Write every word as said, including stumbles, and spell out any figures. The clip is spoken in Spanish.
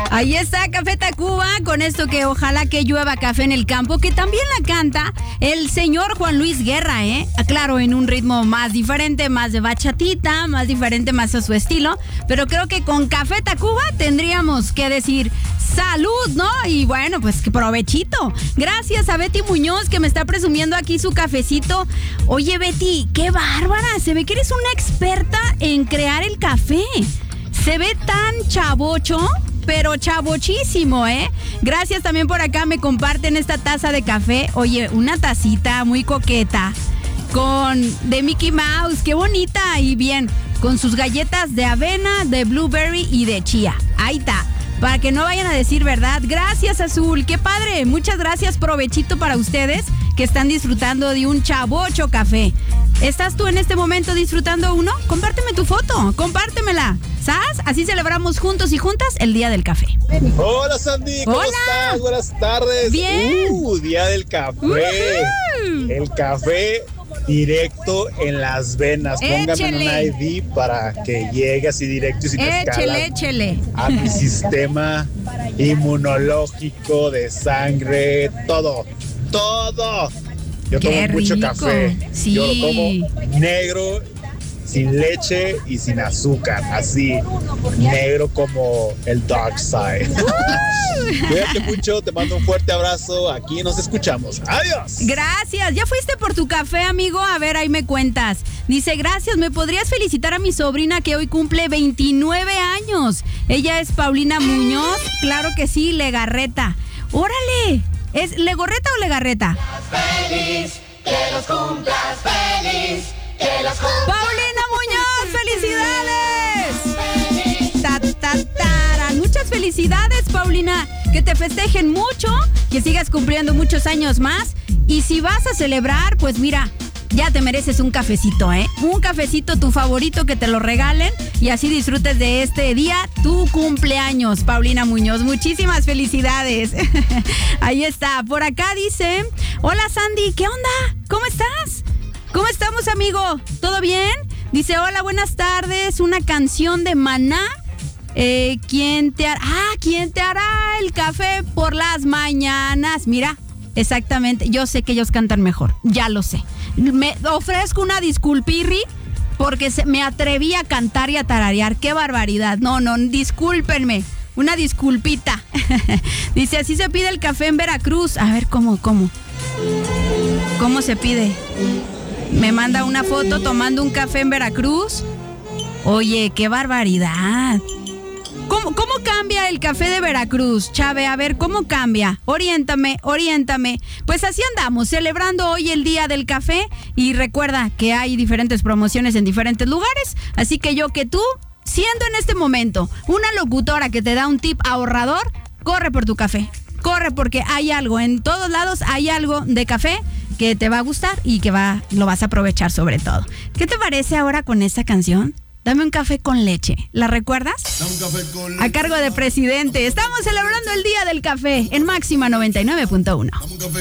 Ahí está Café Tacuba, con esto que ojalá que llueva café en el campo, que también la canta el señor Juan Luis Guerra, ¿eh? Claro, en un ritmo más diferente, más de bachatita, más diferente, más a su estilo, pero creo que con Café Tacuba tendríamos que decir salud, ¿no? Y bueno, pues que provechito. Gracias a Betty Muñoz, que me está presumiendo aquí su cafecito. Oye, Betty, qué bárbara, se ve que eres una experta en crear el café. Se ve tan chavocho, pero chavochísimo, ¿eh? Gracias también por acá, me comparten esta taza de café. Oye, una tacita muy coqueta, con de Mickey Mouse, qué bonita, y bien, con sus galletas de avena, de blueberry y de chía. Ahí está, para que no vayan a decir verdad. Gracias, Azul, qué padre, muchas gracias, provechito para ustedes que están disfrutando de un chavocho café. ¿Estás tú en este momento disfrutando uno? Compárteme tu foto, compártemela. ¿Sabes? Así celebramos juntos y juntas el Día del Café. Hola, Sandy, ¿cómo Hola. estás? Buenas tardes. Bien. Uh, Día del Café. Uh-huh. El café directo en las venas. Póngame Échele. un I D para que llegue así directo y sin Échele, escalas échele. a mi sistema inmunológico, de sangre, todo, todo. Yo Qué tomo mucho rico. café. Sí. Yo lo tomo negro, sin leche y sin azúcar, así, negro como el dark side. Cuídate mucho, te mando un fuerte abrazo, aquí nos escuchamos. ¡Adiós! Gracias, ¿ya fuiste por tu café, amigo? A ver, ahí me cuentas. Dice, gracias, ¿me podrías felicitar a mi sobrina que hoy cumple veintinueve años? Ella es Paulina Muñoz, claro que sí, Legarreta. ¡Órale! ¿Es Legorreta o Legarreta? Feliz, que los cumplas feliz, que los cumplas. ¡Paulina Muñoz! ¡Felicidades! Ta, ta, tara. Muchas felicidades, Paulina. Que te festejen mucho, que sigas cumpliendo muchos años más. Y si vas a celebrar, pues mira, ya te mereces un cafecito, ¿eh? Un cafecito, tu favorito, que te lo regalen y así disfrutes de este día, tu cumpleaños, Paulina Muñoz. Muchísimas felicidades. Ahí está. Por acá dice, hola, Sandy, ¿qué onda? ¿Cómo estás? ¿Cómo estamos, amigo? ¿Todo bien? Dice, hola, buenas tardes. Una canción de Maná. Eh, ¿quién te hará? Ah, ¿quién te hará el café por las mañanas? Mira, exactamente. Yo sé que ellos cantan mejor. Ya lo sé. Me ofrezco una disculpirri porque se, me atreví a cantar y a tararear. ¡Qué barbaridad! No, no, discúlpenme. Una disculpita. Dice, así se pide el café en Veracruz. A ver, ¿cómo, cómo? ¿Cómo se pide? Me manda una foto tomando un café en Veracruz. Oye, qué barbaridad. ¿Cómo, ¿Cómo cambia el café de Veracruz, Chave? A ver, ¿cómo cambia? Oriéntame, oriéntame. Pues así andamos, celebrando hoy el Día del Café. Y recuerda que hay diferentes promociones en diferentes lugares. Así que yo que tú, siendo en este momento una locutora que te da un tip ahorrador, corre por tu café. Corre, porque hay algo, en todos lados hay algo de café que te va a gustar y que va, lo vas a aprovechar sobre todo. ¿Qué te parece ahora con esta canción? Dame un café con leche. ¿La recuerdas? Dame un café con leche. A cargo de Presidente. Estamos celebrando el Día del Café en Máxima noventa y nueve punto uno.